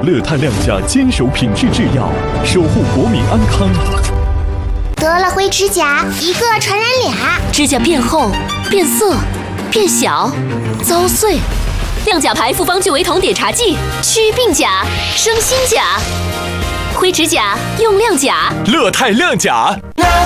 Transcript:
乐泰亮甲坚守品质制药，守护国民安康。 得了灰指甲，一个传染俩， 指甲变厚、变色、变小、遭碎。亮甲牌复方聚维酮碘茶剂，祛病甲，生新甲。灰指甲用亮甲， 乐泰亮甲。